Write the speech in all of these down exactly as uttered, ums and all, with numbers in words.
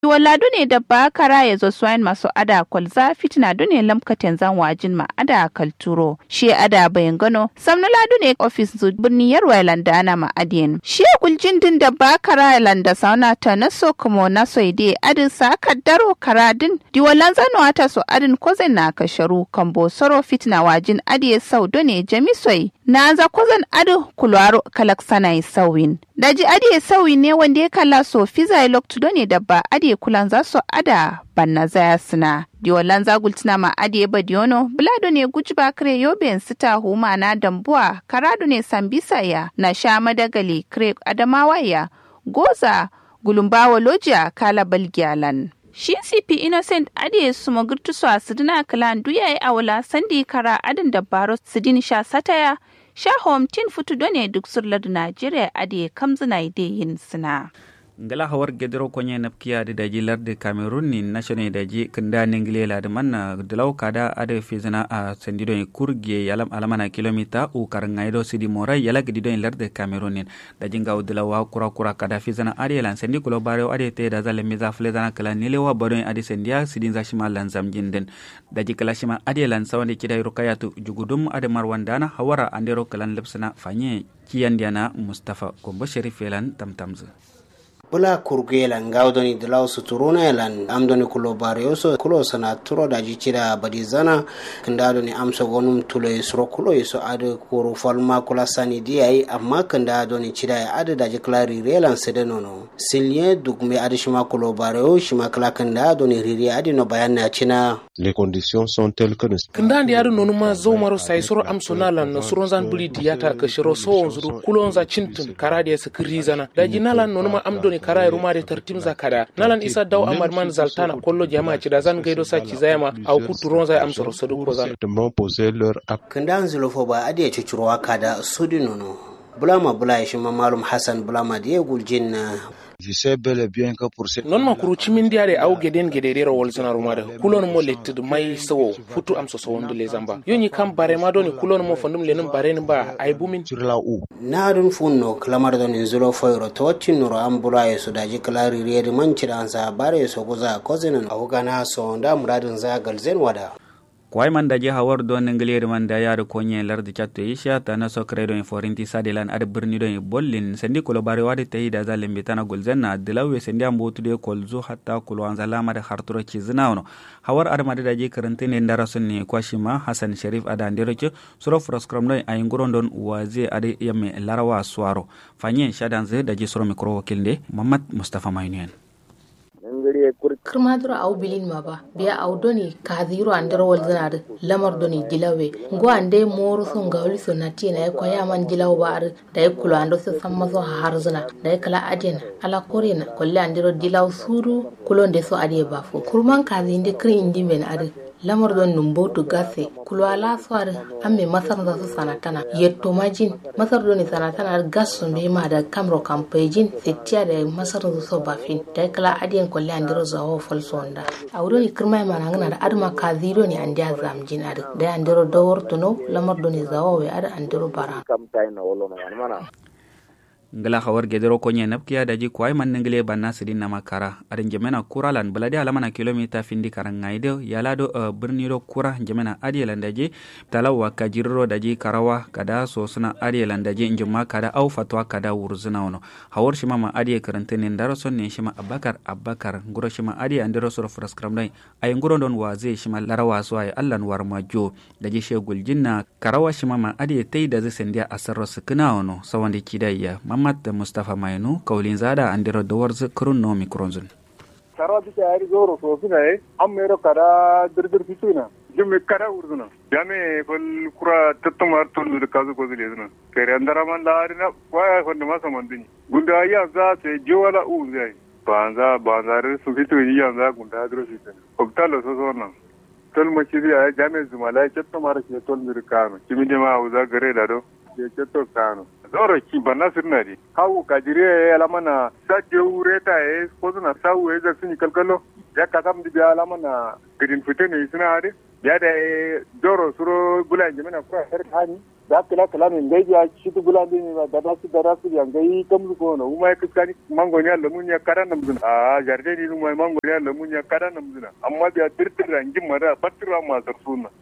Wala dune da ba kara ya zo swain masu ada kwalza fitina dune lamkaten zan wajin ma ada kalturo. Shi ada bayan gano samnala dune ofis zu birni yarwa landa ana ma adiyan. Shi guljin din da ba kara landa sauna ta naso kuma naso ide adin sa kaddaro kara din diwalan zano ata so adin kozin na kasharu kambo soro fitina wajin adiye sau dune jamisoi na za kozin adu kulwaro kalaksanai sauwin. Daji adiye sauyi ne wanda ya kalla so fiza loktu done da ba adiye kulan za su ada banna zaya suna. Diwalan zagultina ma adiye badiono bulado ne gujba kre yoben sita huma na dambuwa karado ne sambisa ya na sha madagali kre adamawa ya goza gulumbawa loja kala balgiyalan. Shi C P Innocent adiye su magurtu su a sidina kalan duyaye awala sandi kara adin dabbaro sidin sha sataya sha hom tin futu done duk surlar Najeriya ade kamzina ide yin sina. Ngala hawar gedro konye napkiya da daji larde Cameroon ni national daji kanda ningle la manna dalaw kada ade fizana a sendido kurge yalam alamana kilomita u karangaido sidi mora yala gedido larde Cameroon ni daji ngaw dalawa kura kura kada fizana ade lan sendi kulo bare ade te da zale miza flezana kala nilewa bodon ade sendia sidin zashima lan zamjinden daji kala shima ade lan sawande kida rukayatu jugudum ade marwandana hawara andero kalan lepsana fanye kiyandiana Mustafa Kombo Sherif elan tamtamzu bula kurgela ngawdoni dilaw suturuna elan amdoni kulo barioso kulo sana turo daji cida badizana kandadoni amso gonum tulo suro kulo iso ade kuru falma kula sani diai amma kandadoni cida ade daji klari relan sedenono silye dugme ade shima kulo bario shima kala kandadoni riri ade no bayanna cina les conditions sont telles que kandandi ade nonu ma zomaro sai suro amsonalan no suron zan buli diata ka shiro so onzuru kulon za cintun karade sakrizana daji nalan nonu ma amdoni kara ruma da tartim zakada nalan isa daw amad man zaltana kollo jama'a ci da zan gaido saci zayama au kuturon zai amsa rusadu ko zan kandan zulufo ba ade ci cirwa kada sudinono bulama bulai shi malum Hassan bulama da ya guljin je sais bel et bien que pour cette non ma kuru chimin diare au geden gedere ro wolsana rumada kulon mo letted mai sawo futu am so so wonde le zamba yoni kam bare ma doni kulon mo fandum lenum bare ni ba ay bumin sur la ou na dun funno klamar don zulo foyro to tinno ambula yeso daji klari riyadi manci dan sa bare so goza kozinan awgana so nda muradin za galzen wada kwai man daji hawar don ngaleer man da yar konye lardi chatto isha ta na so credo in forinti sadelan ad birni don bollin sendi ko bare wade tayi da zalembe tana golzenna dilawe sendi ambotu de kolzo hatta kulo an zalama da harturo ci zinawno hawar ad made daji karantene ndara sunni kwashima Hassan Sharif ada nderoke suro froskrom no ay ngorondon waze ade yamme larawa swaro fanye shadanze daji suro mikro wakilde Muhammad Mustafa Maynen kirmadura au bilin ma ba biya au doni kadhiro andero walzana lamar doni dilawe ngo ande moru so ngawli so nati na ko yaman dilaw bar da kulo ando so samma so harzuna da kala adena ala korina kolle andero dilaw suru kulo nde so ade ba fo kurman kazi inde kri indi men ade lamar don numbo to gase kulo ala so ade amme masar da so sanatana yetto majin masar doni sanatana gasso be ma da kamro kampejin setiya da masar so bafin da kala adien kolle andero zawo falsonda awdoni kirmay manangana da adma kadiro ni andia zamjin ada da andero dawor tuno lamar doni zawo we ada andero bara ngala khawar gedero konye napkiya daji kwai man ngle banna sidin na makara adan jemena kuralan balade alamana kilomita findi karangaido yalado uh, birniro kura jemena adielan daji talawa kajirro daji karawa kada so suna adielan daji njuma kada au fatwa kada wurzuna wono hawar shima ma adie karantene ndaro sonne shima abakar abakar nguro shima adie andero soro fraskram dai ay nguro don waze shima larawa so ay allan warmajo daji shegul jinna karawa shima ma adie tayda ze sendia asarro sukuna wono sawande kidayya Muhammad Mustafa Maynu kaulin zada andiro dawar zikrun no mikronzun sarati tayari zoro so sinae ammero kada dirdir fituna jimme kada urduna jame fal kura tattumar tulu kazu ko zilezuna kare andara man larina waya konde masa mandini gunda ya za se jowala u zai banza banzare su fitu ya za gunda dro fitu hoktalo so so na tol machibi ay jame zumala tattumar ke tol mirkano kimide ma uza gare dado ke tatto kano zoro ki bana sirnari hawu kajire alamana sadde ureta e kozuna sawu e zaksini kalkalo ya katam di alamana gidin fitene sinade ya da zoro suro bulanje mena kura har hani da kala kala ne ngai ya shi tu gula din ba da su da su ya ngai kam ko no uma ka kani mango ne lamun ya kara namzuna a jarde ni mu mango ne lamun ya kara namzuna amma da dirtir rangin mara fatira ma zarsuna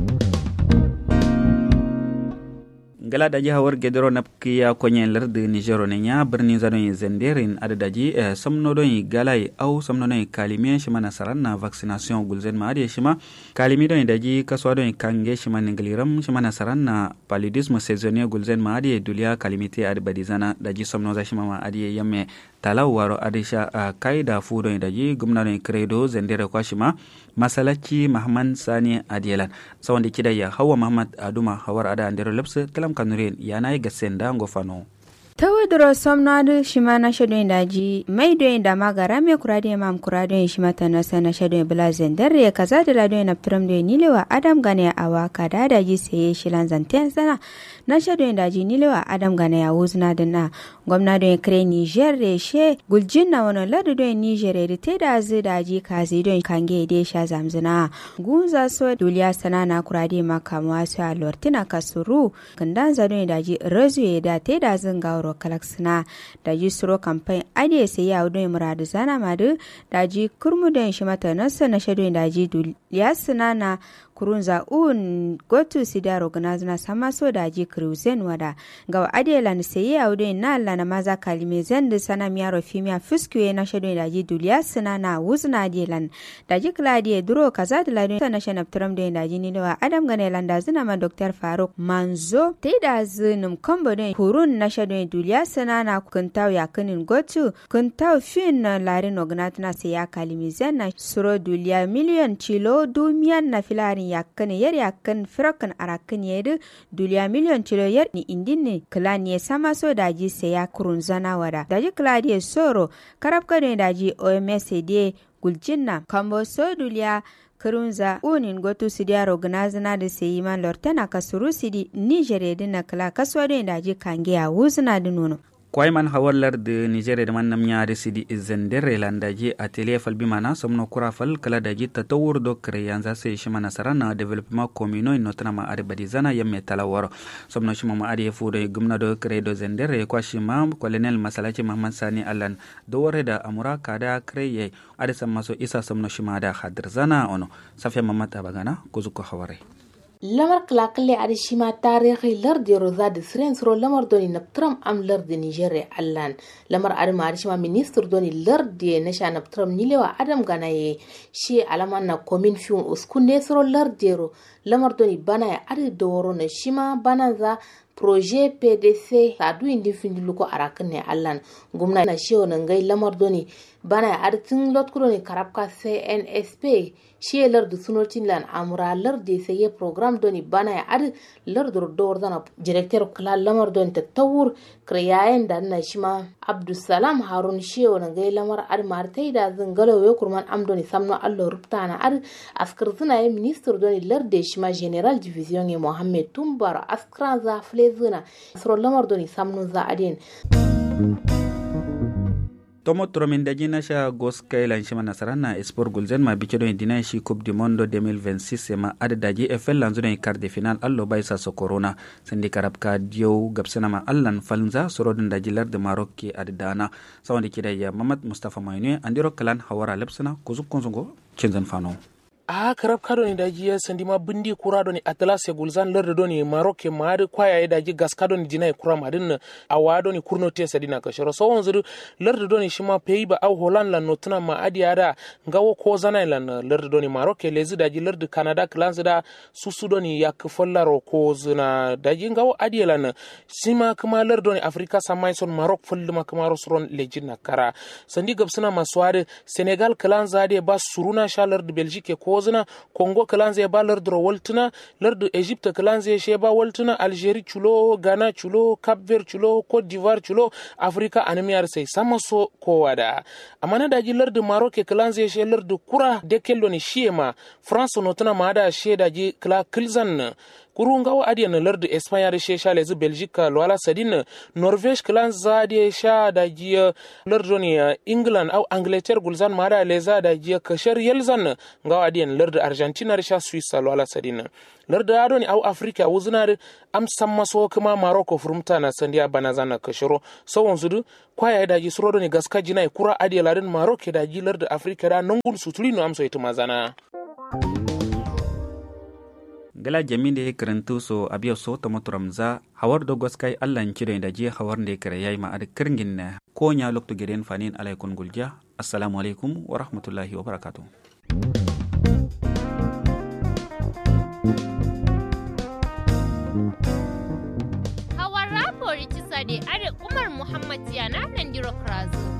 gala daji hawar gedero napkiya konyen larde nigero ne nya birni zano yin zenderin adadaji eh, samno don galai au samno don kalimiyan shima nasaran na vaccination gulzen ma ade shima kalimi don daji kaswa don kange shima ningaliram shima nasaran na paludisme saisonnier gulzen ma ade dulia kalimite adbadi zana daji samno za shima ma ade yamme talaw waro adisha uh, kaida fu don daji gumna don credo zendere kwa shima masalaci Muhammad Sani Adielan sawandi kida ya Hawa Muhammad Aduma hawar ada andero lepse kalam kanuren yana ga senda ngofano tawadro somnadu shimana shadon daji mai doyin da magara me kurade mam kurade shimata na sana shadon blazen dare kaza da radon na pram do nilewa adam gane awa kada daji sai shilan zanten sana na shadon daji nilewa adam gane ya wuzna dinna gwamna don kre Niger reshe guljin na wono ladu don Niger da te da zu daji kazi don kange de sha zamzina gunza so duliya sana na kurade makamwa su alortina kasuru kandan za don daji razu da te da zanga kalaksina da ji suro kamfani ade sai ya wudo muradu zana madu da ji kurmu da shi mata nasa na shado da ji duliya suna na kurunza un gotu sidaro ganazna sama so da ji cruzen wada ga adelan sai ya wudo na Allah na maza kalime zan sana miyaro fimiya fiskue na shado da ji duliya suna na wuzna adelan da ji kladi duro kaza da ladin na shanab tram da da ji ni da adam gane landa zina ma Dr. Faruk Manzo te da zinum kombo da kurun na shado duliya sana na kuntaw ya kanin gotu kuntaw fin na larin ognatna sai ya kalime zan na suro duliya miliyon kilo dumiyan na filarin yakkan yar yakkan firakan arakan yedu duliya miliyon kilo yar ni indinne klan ye sama so daji sai ya kurun zana wada daji kladi soro karab kane daji O M S de guljinna kambo so duliya kurunza unin gotu sidiyaro gnazna da sai man lortana kasuru sidi Niger dinna kala kaswado daji kange ya wuzna dinuno kwaiman hawalar de Nigeria da manam nyaade sidi zendere landaji atelier falbi mana somno kura fal kala daji tatawur do kreyanza se shima nasarana development communal notana ma ade badizana yamme talawaro somno shima ma ade fude gumna do credo zendere kwa shima colonel masalaci Muhammad Sani Allan do wore da amura kada kreye ade sammaso isa somno shima da hadirzana ono safiya Muhammad abagana kuzuko haware lamar klakle adi shima tarihi lardi rozadi siren suro lamar doni naptram am lardi Nigeria allan lamar adi ma adi shima minister doni lardi nasha naptram nilewa adam ganaye shi alaman na komin fiun uskunne suro lardi ro lamar doni bana ya adi doro na shima bana za projet P D C sadu indi findi luko arakan ne allan gumna na shiyo nan gai lamar doni bana ya adi tin lot kuro ni karabka C N S P shi lardu sunotin lan amura lardi sai ye program doni bana ya adi lardu dor dana director kala lamar doni ta tawur kriyayen da na shima Abdulsalam Harun shiyo nan gai lamar adi martai da zingalo we kurman am doni samno allo rupta na adi askar zina ye minister doni lardi shima general division ye Mohammed Tumbar askran za flezina sro lamar doni samno za adin tomo tromin daji nasha goska ilan shima nasarana sport gulzen ma bikido dina shi coupe du monde twenty twenty-six ma ada daji F L lanzu ne quart de finale allo baisa so corona sandi karabka dio gabsana ma allan falnza sorodin daji lar de Maroc ki adana sawandi kidaya Mamad Mustafa Mayne andiro kalan hawara lepsana kuzuk konzongo cenzan fano a karab kado ni daji ya sandi ma bindi kura do ni atlas ya gulzan lerde do ni Maroc ma da kwaya ya daji gaska do ni dina kura ma din awa do ni kurno te sadina ka shoro so wonzuru lerde do ni shima pei ba au Holland lan notuna ma adi ada ngawo ko zana lan lerde do ni Maroc lezi daji lerde Canada clans da susu do ni yak follaro ko zuna daji ngawo adi lan sima kuma lerde do ni Afrika samai son Maroc folluma kuma rosron lejina kara sandi gabsana maswade Senegal clans ade ba suruna sha lerde Belgique ko zina Congo kalanze ba lardu waltuna lardu Egypte kalanze sheba waltuna Algerie chulo Ghana chulo Cape Verde chulo Cote d'Ivoire chulo Afrika anamiyar sai sama so kowada amana daji lardu Maroc kalanze she lardu kura de kello ni shiema France notuna ma da she daji kla kilzan kuru ngawo adiyan lardu espanya da shesha lezu belgica lwala sadin norvege clan za da sha da jiya lardu ne england au angleterre gulzan mara leza da jiya kashar yelzan ngawo adiyan lardu argentina da sha swiss lwala sadin lardu ado ne au africa wuzunar am sammaso kuma morocco furumta na sandiya banazana kasharo sawon zudu kwaya da ji suro ne gaska jinai kura adiya ladin morocco da ji lardu africa da nangul sutulino amso ita mazana gala jamin da karantu so abiya so ta muturamza hawar da goskai allan cire da je hawar da kare yayi ma ad kirngin na ko nya lokto geden fanin alaikun gulja assalamu alaikum wa rahmatullahi wa barakatuh hawar rapori tisade are umar muhammad yana